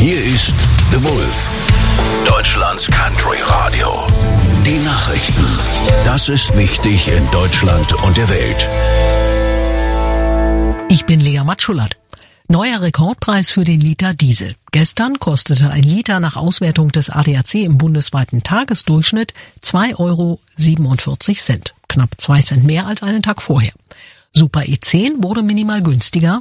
Hier ist The Wolf, Deutschlands Country Radio. Die Nachrichten. Das ist wichtig in Deutschland und der Welt. Ich bin Lea Matschulat. Neuer Rekordpreis für den Liter Diesel. Gestern kostete ein Liter nach Auswertung des ADAC im bundesweiten Tagesdurchschnitt 2,47 €. Knapp 2 Cent mehr als einen Tag vorher. Super E10 wurde minimal günstiger,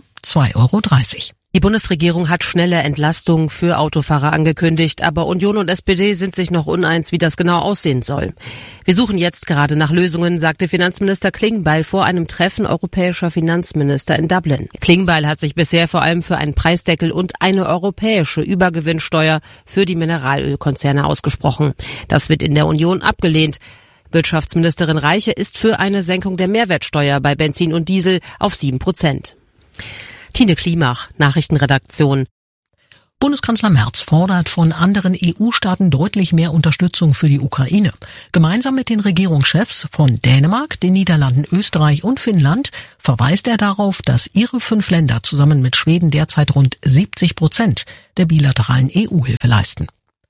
2,30 €. Die Bundesregierung hat schnelle Entlastung für Autofahrer angekündigt, aber Union und SPD sind sich noch uneins, wie das genau aussehen soll. Wir suchen jetzt gerade nach Lösungen, sagte Finanzminister Klingbeil vor einem Treffen europäischer Finanzminister in Dublin. Klingbeil hat sich bisher vor allem für einen Preisdeckel und eine europäische Übergewinnsteuer für die Mineralölkonzerne ausgesprochen. Das wird in der Union abgelehnt. Wirtschaftsministerin Reiche ist für eine Senkung der Mehrwertsteuer bei Benzin und Diesel auf 7%. Tine Klimach, Nachrichtenredaktion. Bundeskanzler Merz fordert von anderen EU-Staaten deutlich mehr Unterstützung für die Ukraine. Gemeinsam mit den Regierungschefs von Dänemark, den Niederlanden, Österreich und Finnland verweist er darauf, dass ihre 5 Länder zusammen mit Schweden derzeit rund 70% der bilateralen EU-Hilfe leisten.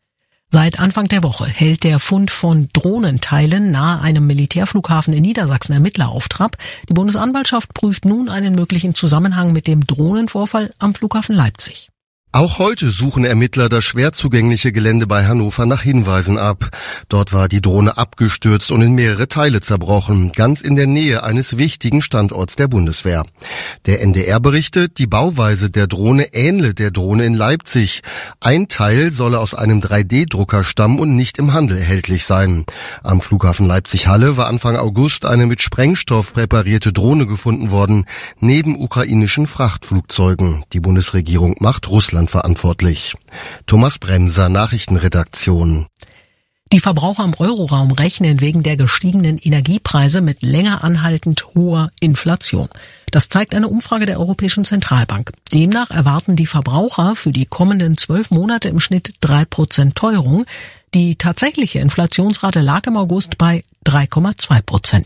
Seit Anfang der Woche hält der Fund von Drohnenteilen nahe einem Militärflughafen in Niedersachsen Ermittler auf Trab. Die Bundesanwaltschaft prüft nun einen möglichen Zusammenhang mit dem Drohnenvorfall am Flughafen Leipzig. Auch heute suchen Ermittler das schwer zugängliche Gelände bei Hannover nach Hinweisen ab. Dort war die Drohne abgestürzt und in mehrere Teile zerbrochen, ganz in der Nähe eines wichtigen Standorts der Bundeswehr. Der NDR berichtet, die Bauweise der Drohne ähnle der Drohne in Leipzig. Ein Teil solle aus einem 3D-Drucker stammen und nicht im Handel erhältlich sein. Am Flughafen Leipzig-Halle war Anfang August eine mit Sprengstoff präparierte Drohne gefunden worden, neben ukrainischen Frachtflugzeugen. Die Bundesregierung macht Russland verantwortlich. Thomas Bremser, Nachrichtenredaktion. Die Verbraucher im Euroraum rechnen wegen der gestiegenen Energiepreise mit länger anhaltend hoher Inflation. Das zeigt eine Umfrage der Europäischen Zentralbank. Demnach erwarten die Verbraucher für die kommenden 12 Monate im Schnitt 3% Teuerung. Die tatsächliche Inflationsrate lag im August bei 3,2%.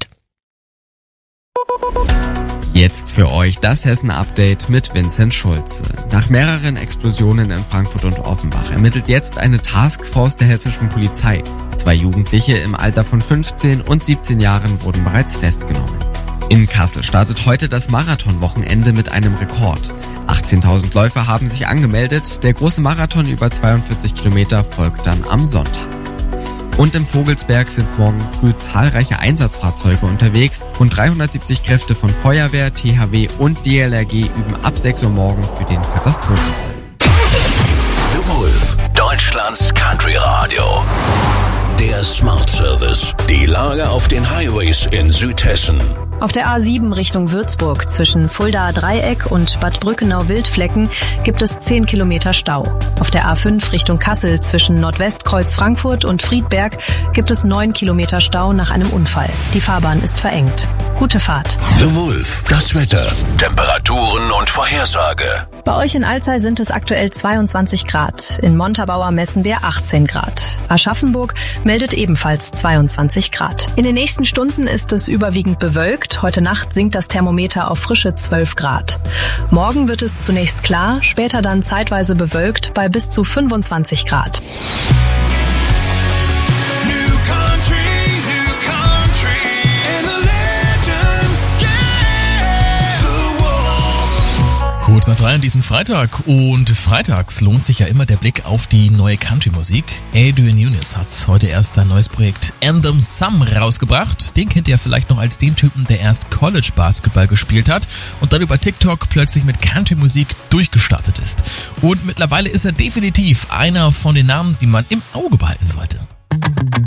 Jetzt für euch das Hessen-Update mit Vincent Schulze. Nach mehreren Explosionen in Frankfurt und Offenbach ermittelt jetzt eine Taskforce der hessischen Polizei. 2 Jugendliche im Alter von 15 und 17 Jahren wurden bereits festgenommen. In Kassel startet heute das Marathonwochenende mit einem Rekord. 18.000 Läufer haben sich angemeldet. Der große Marathon über 42 Kilometer folgt dann am Sonntag. Und im Vogelsberg sind morgen früh zahlreiche Einsatzfahrzeuge unterwegs. Rund 370 Kräfte von Feuerwehr, THW und DLRG üben ab 6 Uhr morgen für den Katastrophenfall. The Wolf, Deutschlands Country Radio. Der Smart Service. Die Lage auf den Highways in Südhessen. Auf der A7 Richtung Würzburg zwischen Fuldaer Dreieck und Bad Brückenau-Wildflecken gibt es 10 Kilometer Stau. Auf der A5 Richtung Kassel zwischen Nordwestkreuz Frankfurt und Friedberg gibt es 9 Kilometer Stau nach einem Unfall. Die Fahrbahn ist verengt. Gute Fahrt. The Wolf, das Wetter, Temperaturen und Vorhersage. Bei euch in Alzey sind es aktuell 22 Grad. In Montabaur messen wir 18 Grad. Aschaffenburg meldet ebenfalls 22 Grad. In den nächsten Stunden ist es überwiegend bewölkt. Heute Nacht sinkt das Thermometer auf frische 12 Grad. Morgen wird es zunächst klar, später dann zeitweise bewölkt bei bis zu 25 Grad. Kurz nach 3 an diesem Freitag, und freitags lohnt sich ja immer der Blick auf die neue Country-Musik. Adrian Nunes hat heute erst sein neues Projekt Anthem Some rausgebracht. Den kennt ihr vielleicht noch als den Typen, der erst College-Basketball gespielt hat und dann über TikTok plötzlich mit Country-Musik durchgestartet ist. Und mittlerweile ist er definitiv einer von den Namen, die man im Auge behalten sollte.